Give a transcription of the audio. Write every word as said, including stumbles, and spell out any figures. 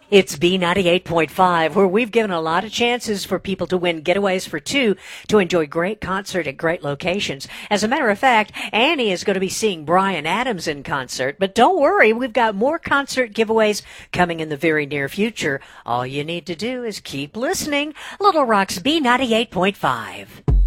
It's B ninety-eight point five, where we've given a lot of chances for people to win getaways for two to enjoy great concert at great locations. As a matter of fact, Annie is going to be seeing Bryan Adams in concert. But don't worry, we've got more concert giveaways coming in the very near future. All you need to do is keep listening. Little Rock's B ninety-eight point five.